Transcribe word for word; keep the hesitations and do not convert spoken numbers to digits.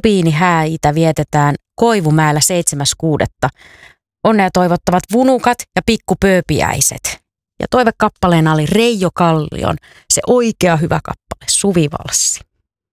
Rubiinihääitä vietetään Koivumäellä seitsemäs kuudetta Onnea toivottavat vunukat ja pikkupööpiäiset. Ja toivekappaleena oli Reijo Kallion se oikea hyvä kappale, Suvivalssi.